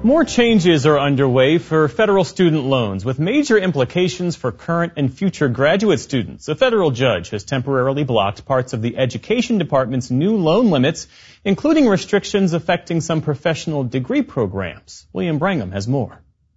More changes are underway for federal student loans with major implications for current and future graduate students. A federal judge has temporarily blocked parts of the Education Department's new loan limits, including restrictions affecting some professional degree programs. William Brangham has more.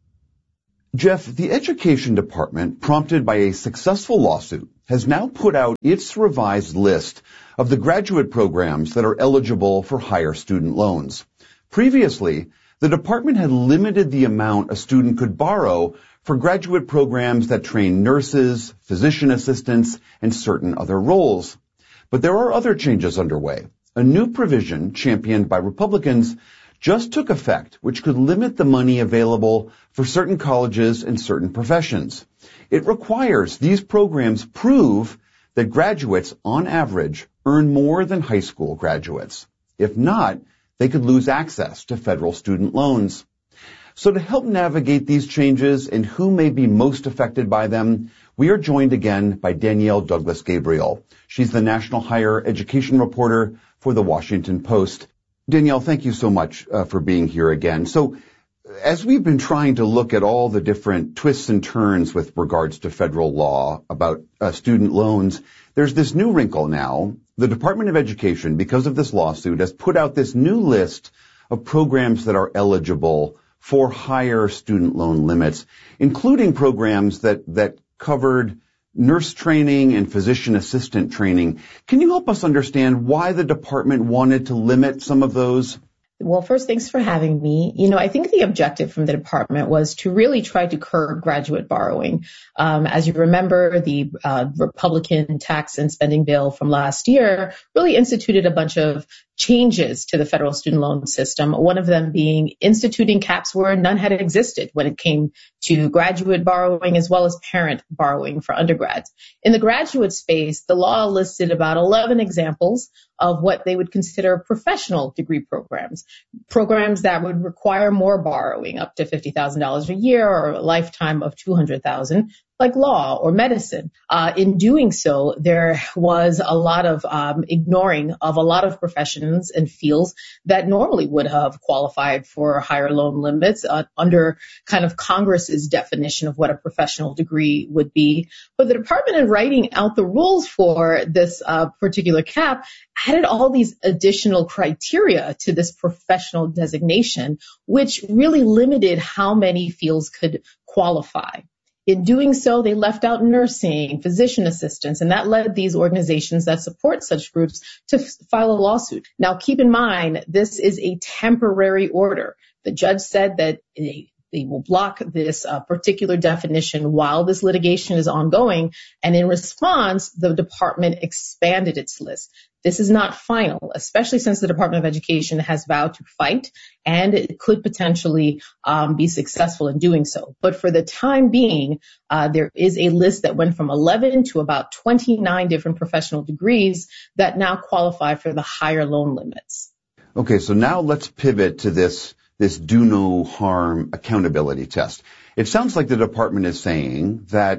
Jeff, the Education Department, prompted by a successful lawsuit, has now put out its revised list of the graduate programs that are eligible for higher student loans. Previously, the department had limited the amount a student could borrow for graduate programs that train nurses, physician assistants, and certain other roles. But there are other changes underway. A new provision championed by Republicans just took effect, which could limit the money available for certain colleges and certain professions. It requires these programs prove that graduates, on average, earn more than high school graduates. If not, they could lose access to federal student loans. So to help navigate these changes and who may be most affected by them, we are joined again by Danielle Douglas-Gabriel. She's the national higher education reporter for the Washington Post. Danielle, thank you so much for being here again. So as we've been trying to look at all the different twists and turns with regards to federal law about student loans, there's this new wrinkle now. The Department of Education, because of this lawsuit, has put out this new list of programs that are eligible for higher student loan limits, including programs that covered nurse training and physician assistant training. Can you help us understand why the department wanted to limit some of those? Well, first, thanks for having me. I think the objective from the department was to really try to curb graduate borrowing. As you remember, the Republican tax and spending bill from last year really instituted a bunch of changes to the federal student loan system, one of them being instituting caps where none had existed when it came to graduate borrowing as well as parent borrowing for undergrads. In the graduate space, the law listed about 11 examples of what they would consider professional degree programs that would require more borrowing, up to $50,000 a year or a lifetime of $200,000, like law or medicine. In doing so, there was a lot of ignoring of a lot of professions and fields that normally would have qualified for higher loan limits under kind of Congress's definition of what a professional degree would be. But the department, in writing out the rules for this particular cap, added all these additional criteria to this professional designation, which really limited how many fields could qualify. In doing so, they left out nursing, physician assistants, and that led these organizations that support such groups to file a lawsuit. Now, keep in mind, this is a temporary order. The judge said that they will block this particular definition while this litigation is ongoing. And in response, the department expanded its list. This is not final, especially since the Department of Education has vowed to fight, and it could potentially be successful in doing so. But for the time being, there is a list that went from 11 to about 29 different professional degrees that now qualify for the higher loan limits. Okay, so now let's pivot to this do no harm accountability test. It sounds like the department is saying that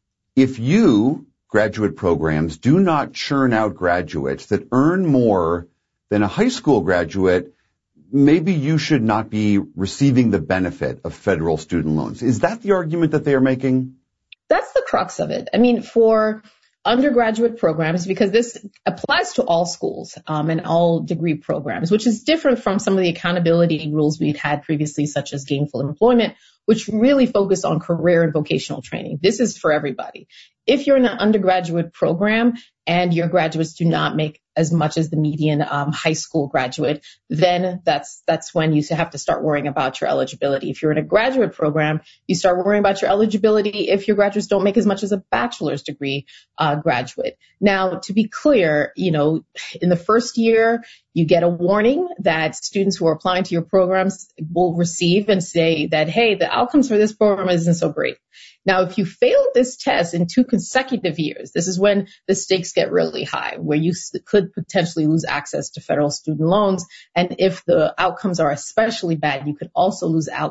if graduate programs do not churn out graduates that earn more than a high school graduate, maybe you should not be receiving the benefit of federal student loans. Is that the argument that they are making? That's the crux of it. I mean, for undergraduate programs, because this applies to all schools and all degree programs, which is different from some of the accountability rules we'd had previously, such as gainful employment, which really focus on career and vocational training. This is for everybody. If you're in an undergraduate program and your graduates do not make as much as the median high school graduate, then that's when you have to start worrying about your eligibility. If you're in a graduate program, you start worrying about your eligibility if your graduates don't make as much as a bachelor's degree graduate. Now, to be clear, in the first year, you get a warning that students who are applying to your programs will receive and say that, hey, the outcomes for this program isn't so great. Now, if you fail this test in 2 consecutive years, this is when the stakes get really high, where you could potentially lose access to federal student loans. And if the outcomes are especially bad, you could also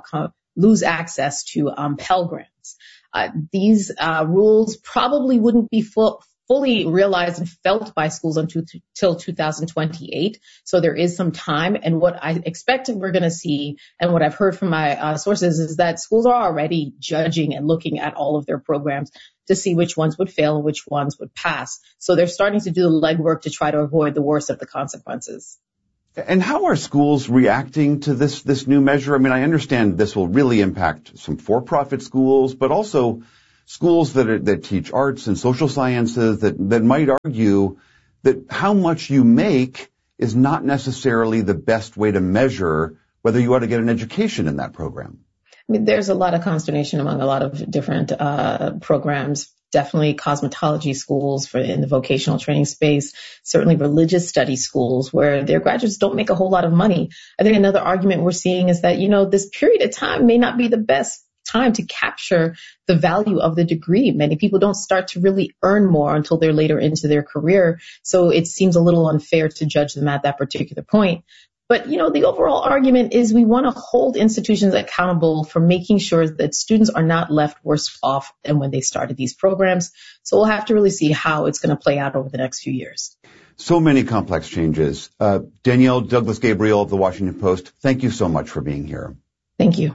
lose access to Pell Grants. These rules probably wouldn't be fully realized and felt by schools until 2028. So there is some time. And what I expect we're going to see, and what I've heard from my sources, is that schools are already judging and looking at all of their programs to see which ones would fail and which ones would pass. So they're starting to do the legwork to try to avoid the worst of the consequences. And how are schools reacting to this new measure? I mean, I understand this will really impact some for-profit schools, but also schools that teach arts and social sciences that might argue that how much you make is not necessarily the best way to measure whether you ought to get an education in that program. I mean, there's a lot of consternation among a lot of different programs. Definitely cosmetology schools in the vocational training space, certainly religious studies schools where their graduates don't make a whole lot of money. I think another argument we're seeing is that, this period of time may not be the best time to capture the value of the degree. Many people don't start to really earn more until they're later into their career. So it seems a little unfair to judge them at that particular point. But, the overall argument is we want to hold institutions accountable for making sure that students are not left worse off than when they started these programs. So we'll have to really see how it's going to play out over the next few years. So many complex changes. Danielle Douglas-Gabriel of the Washington Post, thank you so much for being here. Thank you.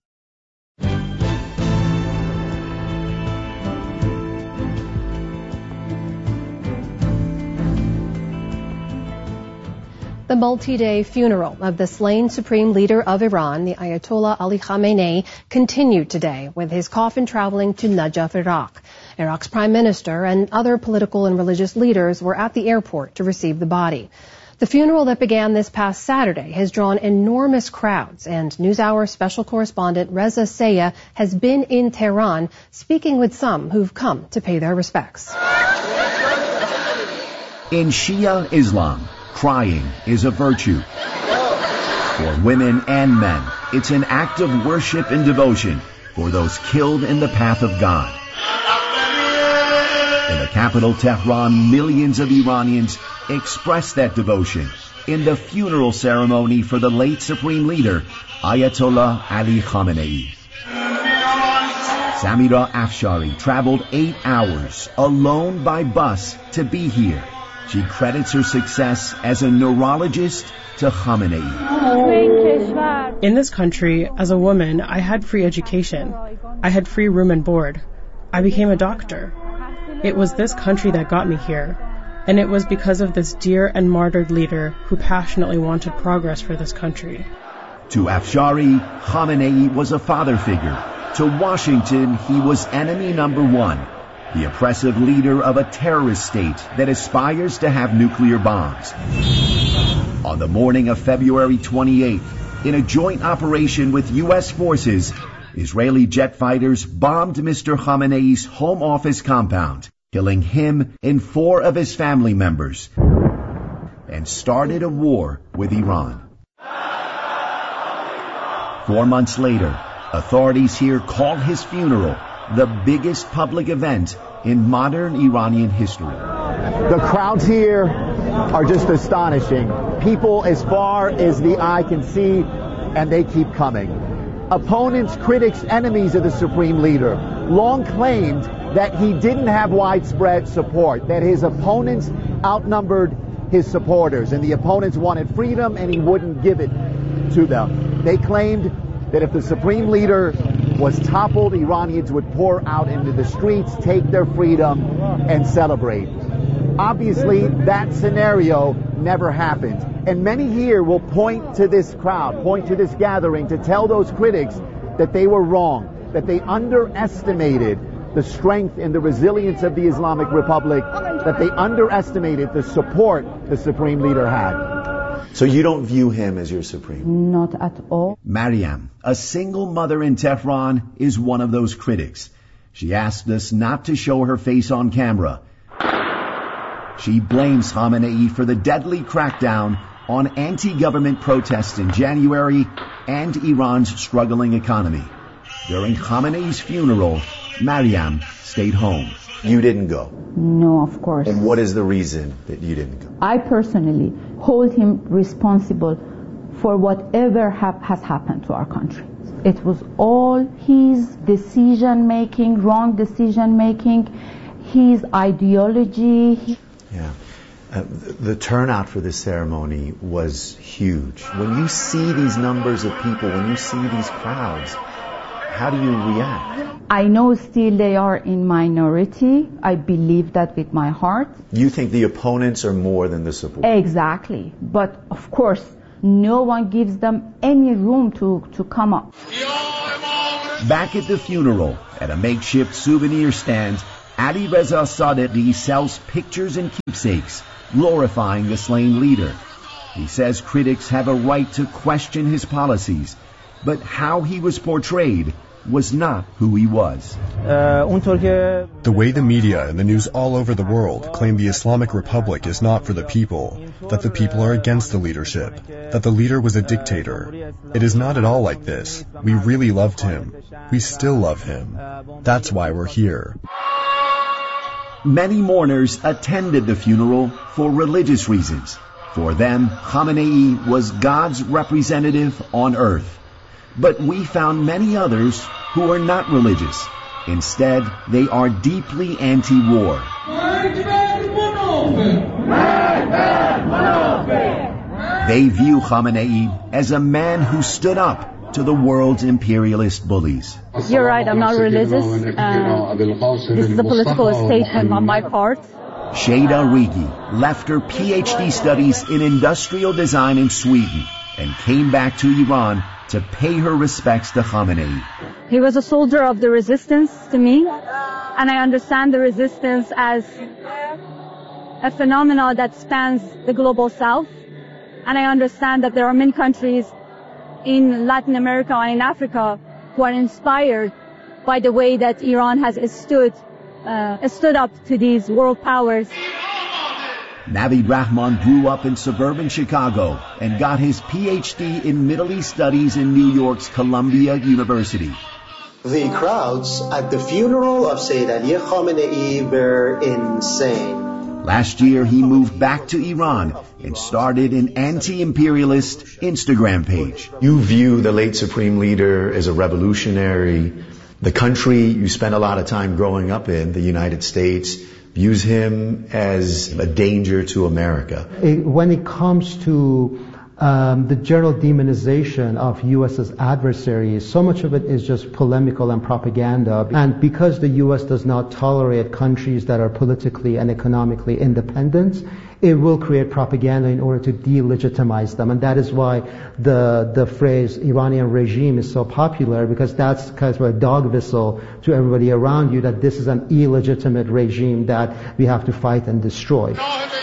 The multi-day funeral of the slain supreme leader of Iran, the Ayatollah Ali Khamenei, continued today with his coffin traveling to Najaf, Iraq. Iraq's prime minister and other political and religious leaders were at the airport to receive the body. The funeral that began this past Saturday has drawn enormous crowds, and NewsHour special correspondent Reza Sayah has been in Tehran speaking with some who've come to pay their respects. In Shia Islam, crying is a virtue. For women and men, it's an act of worship and devotion for those killed in the path of God. In the capital Tehran, millions of Iranians expressed that devotion in the funeral ceremony for the late supreme leader, Ayatollah Ali Khamenei. Samira Afshari traveled 8 hours alone by bus to be here. She credits her success as a neurologist to Khamenei. In this country, as a woman, I had free education. I had free room and board. I became a doctor. It was this country that got me here. And it was because of this dear and martyred leader who passionately wanted progress for this country. To Afshari, Khamenei was a father figure. To Washington, he was enemy number one. The oppressive leader of a terrorist state that aspires to have nuclear bombs. On the morning of February 28th, in a joint operation with U.S. forces, Israeli jet fighters bombed Mr. Khamenei's home office compound, killing him and 4 of his family members, and started a war with Iran. 4 months later, authorities here called his funeral the biggest public event in modern Iranian history. The crowds here are just astonishing. People as far as the eye can see, and they keep coming. Opponents, critics, enemies of the supreme leader long claimed that he didn't have widespread support, that his opponents outnumbered his supporters, and the opponents wanted freedom and he wouldn't give it to them. They claimed that if the supreme leader was toppled, Iranians would pour out into the streets, take their freedom, and celebrate. Obviously, that scenario never happened. And many here will point to this crowd, point to this gathering to tell those critics that they were wrong, that they underestimated the strength and the resilience of the Islamic Republic, that they underestimated the support the supreme leader had. So you don't view him as your supreme? Not at all. Mariam, a single mother in Tehran, is one of those critics. She asked us not to show her face on camera. She blames Khamenei for the deadly crackdown on anti-government protests in January and Iran's struggling economy. During Khamenei's funeral, Mariam stayed home. You didn't go? No, of course. And what is the reason that you didn't go? I personally hold him responsible for whatever has happened to our country. It was all his decision-making, wrong decision-making. his ideology. Yeah. The turnout for this ceremony was huge. When you see these numbers of people, when you see these crowds, how do you react? I know still they are in minority. I believe that with my heart. You think the opponents are more than the support? Exactly. But of course, no one gives them any room to come up. Back at the funeral, at a makeshift souvenir stand, Ali Reza Sadeghi sells pictures and keepsakes, glorifying the slain leader. He says critics have a right to question his policies, but how he was portrayed was not who he was. The way the media and the news all over the world claim the Islamic Republic is not for the people, that the people are against the leadership, that the leader was a dictator. It is not at all like this. We really loved him. We still love him. That's why we're here. Many mourners attended the funeral for religious reasons. For them, Khamenei was God's representative on earth. But we found many others who are not religious. Instead, they are deeply anti-war. They view Khamenei as a man who stood up to the world's imperialist bullies. You're right, I'm not religious. This is a political statement on my part. Shada Rigi left her PhD studies in industrial design in Sweden and came back to Iran to pay her respects to Khamenei. He was a soldier of the resistance to me, and I understand the resistance as a phenomenon that spans the global south. And I understand that there are many countries in Latin America and in Africa who are inspired by the way that Iran has stood up to these world powers. Navid Rahman grew up in suburban Chicago and got his PhD in Middle East Studies in New York's Columbia University. The crowds at the funeral of Sayyid Ali Khamenei were insane. Last year, he moved back to Iran and started an anti-imperialist Instagram page. You view the late Supreme Leader as a revolutionary. The country you spent a lot of time growing up in, the United States, views him as a danger to America. When it comes to the general demonization of U.S. as adversaries, so much of it is just polemical and propaganda. And because the U.S. does not tolerate countries that are politically and economically independent, it will create propaganda in order to delegitimize them. And that is why the phrase Iranian regime is so popular, because that's kind of a dog whistle to everybody around you that this is an illegitimate regime that we have to fight and destroy.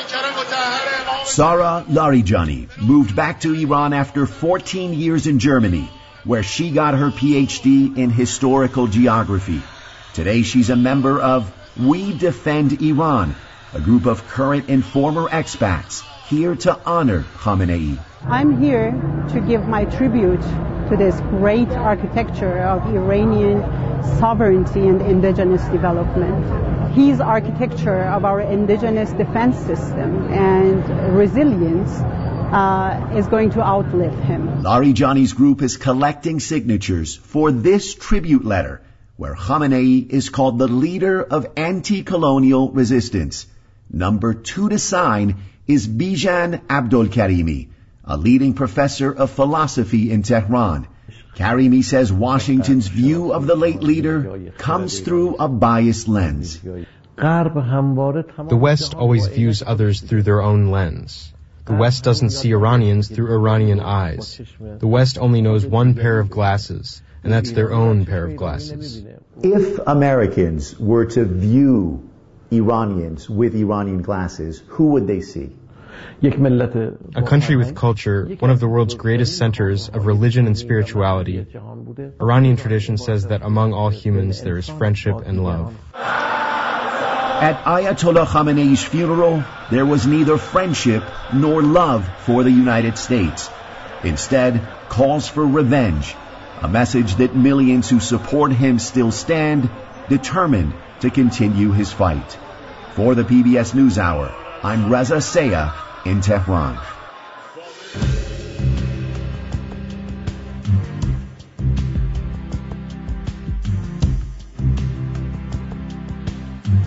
Sara Larijani moved back to Iran after 14 years in Germany, where she got her PhD in historical geography. Today she's a member of We Defend Iran, a group of current and former expats here to honor Khamenei. I'm here to give my tribute to this great architecture of Iranian sovereignty and indigenous development. His architecture of our indigenous defense system and resilience is going to outlive him. Larijani's group is collecting signatures for this tribute letter, where Khamenei is called the leader of anti-colonial resistance. Number 2 to sign is Bijan Abdolkarimi, a leading professor of philosophy in Tehran. Karimi says Washington's view of the late leader comes through a biased lens. The West always views others through their own lens. The West doesn't see Iranians through Iranian eyes. The West only knows one pair of glasses, and that's their own pair of glasses. If Americans were to view Iranians with Iranian glasses, who would they see? A country with culture, one of the world's greatest centers of religion and spirituality. Iranian tradition says that among all humans there is friendship and love. At Ayatollah Khamenei's funeral, there was neither friendship nor love for the United States. Instead, calls for revenge, a message that millions who support him still stand, determined to continue his fight. For the PBS NewsHour, I'm Reza Sayah in Tehran.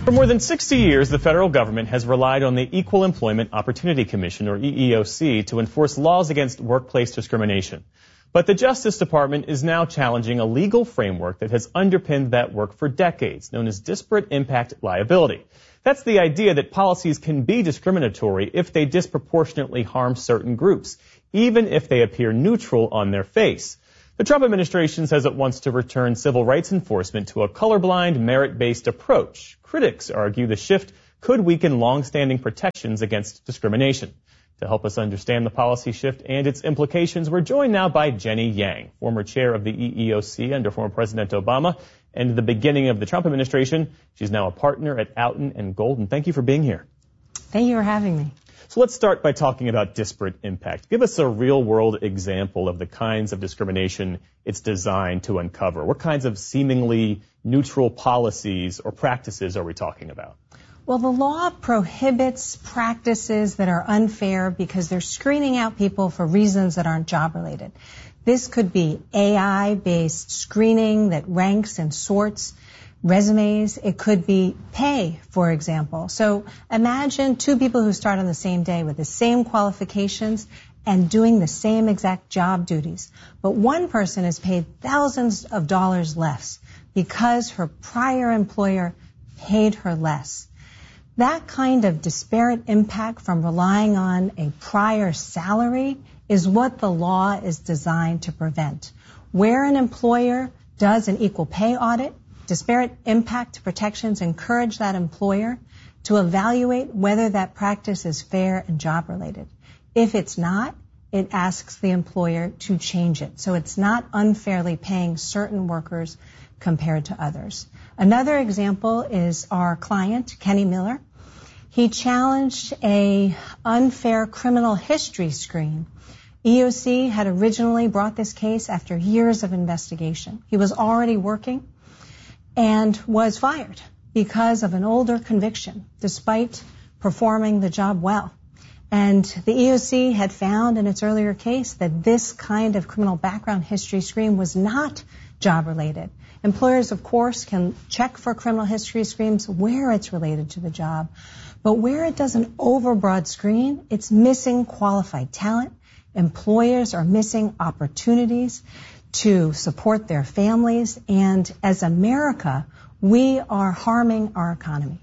For more than 60 years, the federal government has relied on the Equal Employment Opportunity Commission, or EEOC, to enforce laws against workplace discrimination. But the Justice Department is now challenging a legal framework that has underpinned that work for decades, known as disparate impact liability. That's the idea that policies can be discriminatory if they disproportionately harm certain groups, even if they appear neutral on their face. The Trump administration says it wants to return civil rights enforcement to a colorblind, merit-based approach. Critics argue the shift could weaken long-standing protections against discrimination. To help us understand the policy shift and its implications, we're joined now by Jenny Yang, former chair of the EEOC under former President Obama and the beginning of the Trump administration. She's now a partner at Outten & Golden. Thank you for being here. Thank you for having me. So let's start by talking about disparate impact. Give us a real-world example of the kinds of discrimination it's designed to uncover. What kinds of seemingly neutral policies or practices are we talking about? Well, the law prohibits practices that are unfair because they're screening out people for reasons that aren't job-related. This could be AI-based screening that ranks and sorts resumes. It could be pay, for example. So imagine two people who start on the same day with the same qualifications and doing the same exact job duties. But one person is paid thousands of dollars less because her prior employer paid her less. That kind of disparate impact from relying on a prior salary is what the law is designed to prevent. Where an employer does an equal pay audit, disparate impact protections encourage that employer to evaluate whether that practice is fair and job-related. If it's not, it asks the employer to change it. So it's not unfairly paying certain workers compared to others. Another example is our client, Kenny Miller. He challenged an unfair criminal history screen. EEOC had originally brought this case after years of investigation. He was already working and was fired because of an older conviction, despite performing the job well. And the EEOC had found in its earlier case that this kind of criminal background history screen was not job-related. Employers, of course, can check for criminal history screens where it's related to the job. But where it does an overbroad screen, it's missing qualified talent. Employers are missing opportunities to support their families. And as America, we are harming our economy.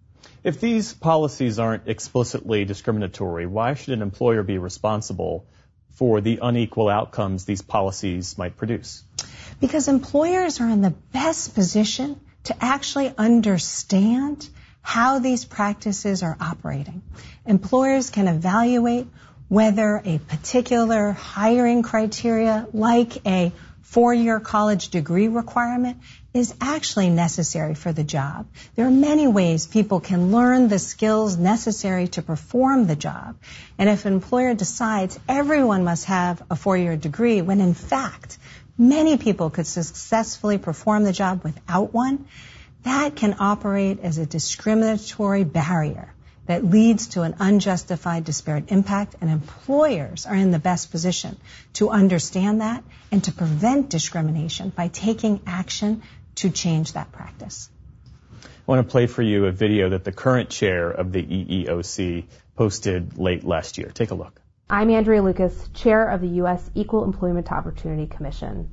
If these policies aren't explicitly discriminatory, why should an employer be responsible for the unequal outcomes these policies might produce? Because employers are in the best position to actually understand how these practices are operating. Employers can evaluate whether a particular hiring criteria, like a 4-year college degree requirement, is actually necessary for the job. There are many ways people can learn the skills necessary to perform the job. And if an employer decides everyone must have a 4-year degree, when in fact many people could successfully perform the job without one, that can operate as a discriminatory barrier that leads to an unjustified disparate impact, and employers are in the best position to understand that and to prevent discrimination by taking action to change that practice. I want to play for you a video that the current chair of the EEOC posted late last year. Take a look. I'm Andrea Lucas, chair of the U.S. Equal Employment Opportunity Commission.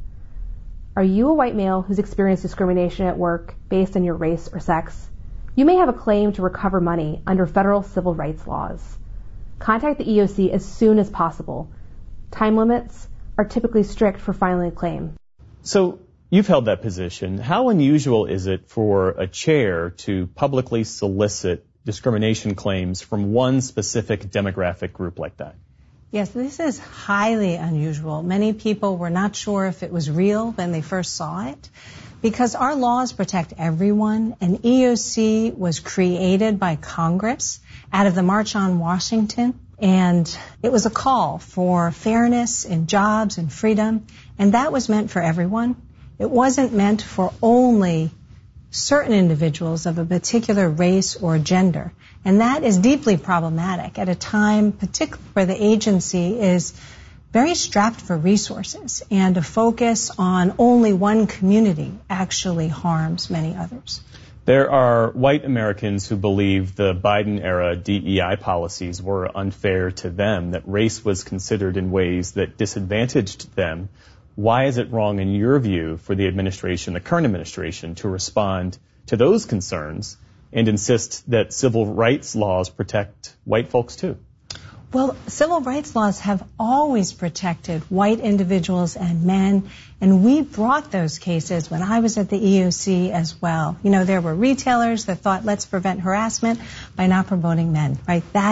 Are you a white male who's experienced discrimination at work based on your race or sex? You may have a claim to recover money under federal civil rights laws. Contact the EEOC as soon as possible. Time limits are typically strict for filing a claim. So you've held that position. How unusual is it for a chair to publicly solicit discrimination claims from one specific demographic group like that? Yes, this is highly unusual. Many people were not sure if it was real when they first saw it, because our laws protect everyone, and EEOC was created by Congress out of the March on Washington, and it was a call for fairness in jobs and freedom, and that was meant for everyone. It wasn't meant for only certain individuals of a particular race or gender. And that is deeply problematic at a time, particularly where the agency is very strapped for resources, and a focus on only one community actually harms many others. There are white Americans who believe the Biden-era DEI policies were unfair to them, that race was considered in ways that disadvantaged them. Why is it wrong, in your view, for the administration, the current administration, to respond to those concerns and insist that civil rights laws protect white folks too? Well, civil rights laws have always protected white individuals and men, and we brought those cases when I was at the EEOC as well. You know, there were retailers that thought, let's prevent harassment by not promoting men, right? That